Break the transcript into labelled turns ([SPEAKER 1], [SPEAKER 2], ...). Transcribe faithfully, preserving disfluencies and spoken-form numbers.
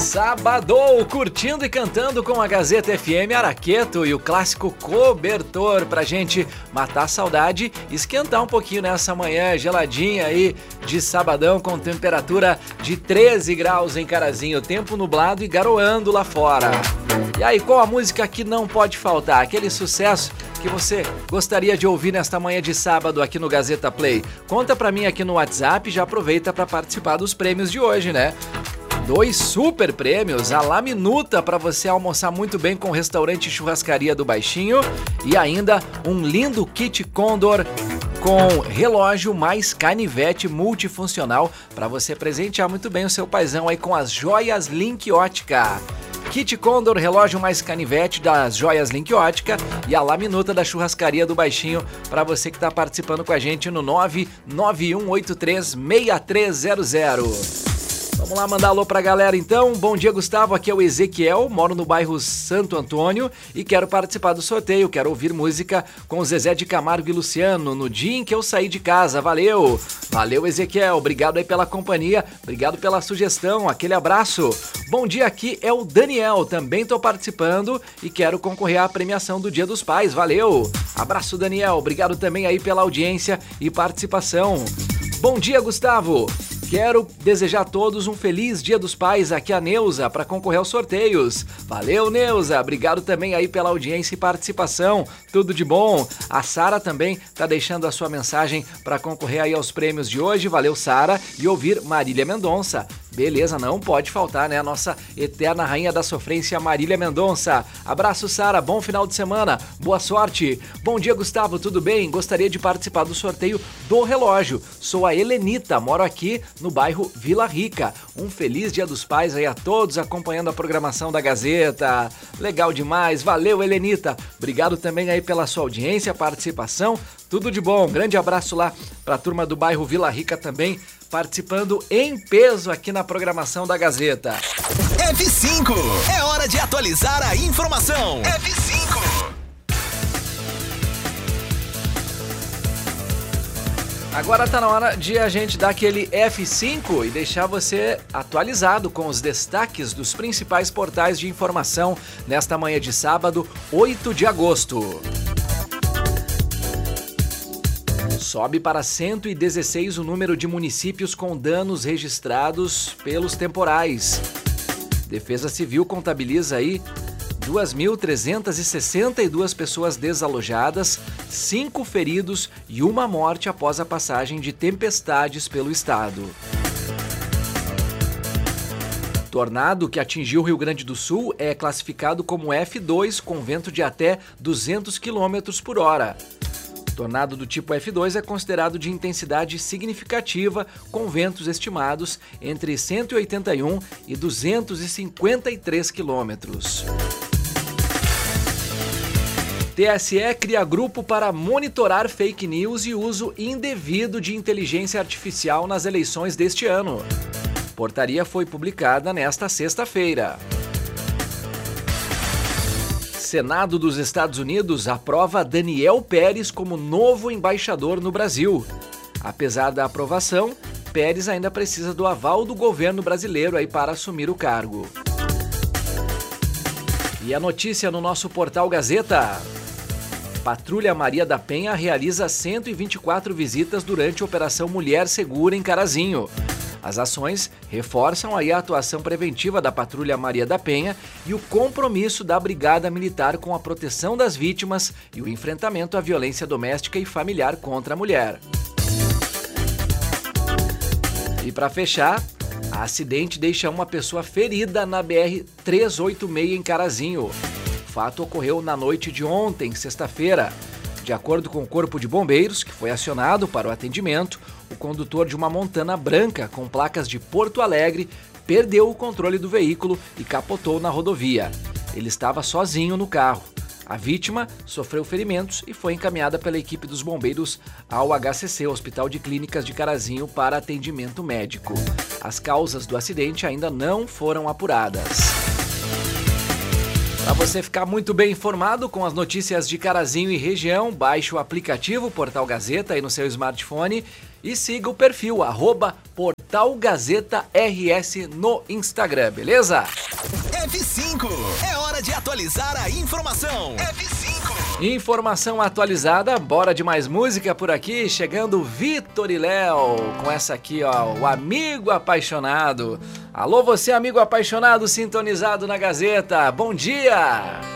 [SPEAKER 1] Sabadou, curtindo e cantando com a Gazeta F M Araqueto e o clássico Cobertor pra gente matar a saudade e esquentar um pouquinho nessa manhã geladinha aí de sabadão com temperatura de treze graus em Carazinho, tempo nublado e garoando lá fora. E aí, qual a música que não pode faltar? Aquele sucesso que você gostaria de ouvir nesta manhã de sábado aqui no Gazeta Play? Conta pra mim aqui no WhatsApp e já aproveita pra participar dos prêmios de hoje, né? Dois super prêmios, a La Minuta para você almoçar muito bem com o restaurante Churrascaria do Baixinho e ainda um lindo kit Condor com relógio mais canivete multifuncional para você presentear muito bem o seu paizão aí com as joias Link Ótica. Kit Condor, relógio mais canivete das joias Link Ótica e a La Minuta da Churrascaria do Baixinho para você que está participando com a gente no nove nove um oito três seis três zero zero. Vamos lá mandar alô pra galera então. Bom dia, Gustavo, aqui é o Ezequiel, moro no bairro Santo Antônio e quero participar do sorteio, quero ouvir música com Zezé de Camargo e Luciano no dia em que eu saí de casa, valeu! Valeu, Ezequiel, obrigado aí pela companhia, obrigado pela sugestão, aquele abraço. Bom dia, aqui é o Daniel, também tô participando e quero concorrer à premiação do Dia dos Pais, valeu! Abraço, Daniel, obrigado também aí pela audiência e participação. Bom dia, Gustavo! Quero desejar a todos um feliz Dia dos Pais, aqui a Neuza, para concorrer aos sorteios. Valeu, Neuza, obrigado também aí pela audiência e participação, tudo de bom. A Sara também tá deixando a sua mensagem para concorrer aí aos prêmios de hoje, valeu, Sara, e ouvir Marília Mendonça. Beleza, não pode faltar, né? A nossa eterna rainha da sofrência, Marília Mendonça. Abraço, Sara, bom final de semana, boa sorte. Bom dia, Gustavo, tudo bem? Gostaria de participar do sorteio do relógio. Sou a Helenita, moro aqui no bairro Vila Rica. Um feliz Dia dos Pais aí a todos acompanhando a programação da Gazeta. Legal demais, valeu, Helenita. Obrigado também aí pela sua audiência, participação, tudo de bom. Grande abraço lá pra turma do bairro Vila Rica também, participando em peso aqui na programação da Gazeta.
[SPEAKER 2] F cinco, é hora de atualizar a informação. F cinco.
[SPEAKER 1] Agora tá na hora de a gente dar aquele F cinco e deixar você atualizado com os destaques dos principais portais de informação nesta manhã de sábado, oito de agosto. Sobe para cento e dezesseis o número de municípios com danos registrados pelos temporais. Defesa Civil contabiliza aí duas mil trezentas e sessenta e duas pessoas desalojadas, cinco feridos e uma morte após a passagem de tempestades pelo estado. Tornado que atingiu o Rio Grande do Sul é classificado como F dois com vento de até duzentos quilômetros por hora. Tornado do tipo F dois é considerado de intensidade significativa, com ventos estimados entre cento e oitenta e um e duzentos e cinquenta e três quilômetros. T S E cria grupo para monitorar fake news e uso indevido de inteligência artificial nas eleições deste ano. Portaria foi publicada nesta sexta-feira. Senado dos Estados Unidos aprova Daniel Pérez como novo embaixador no Brasil. Apesar da aprovação, Pérez ainda precisa do aval do governo brasileiro aí para assumir o cargo. E a notícia no nosso portal Gazeta. Patrulha Maria da Penha realiza cento e vinte e quatro visitas durante a Operação Mulher Segura em Carazinho. As ações reforçam aí a atuação preventiva da Patrulha Maria da Penha e o compromisso da Brigada Militar com a proteção das vítimas e o enfrentamento à violência doméstica e familiar contra a mulher. E para fechar, a acidente deixa uma pessoa ferida na B R trezentos e oitenta e seis em Carazinho. O fato ocorreu na noite de ontem, sexta-feira. De acordo com o Corpo de Bombeiros, que foi acionado para o atendimento, o condutor de uma Montana branca com placas de Porto Alegre perdeu o controle do veículo e capotou na rodovia. Ele estava sozinho no carro. A vítima sofreu ferimentos e foi encaminhada pela equipe dos bombeiros ao H C C, Hospital de Clínicas de Carazinho, para atendimento médico. As causas do acidente ainda não foram apuradas. Para você ficar muito bem informado com as notícias de Carazinho e região, baixe o aplicativo Portal Gazeta aí no seu smartphone e siga o perfil arroba Portal Gazeta R S no Instagram, beleza?
[SPEAKER 2] F cinco, é hora de atualizar a informação. F cinco.
[SPEAKER 1] Informação atualizada, bora de mais música por aqui, chegando Vitor e Léo, com essa aqui, ó, o Amigo Apaixonado. Alô, você amigo apaixonado, sintonizado na Gazeta, bom dia!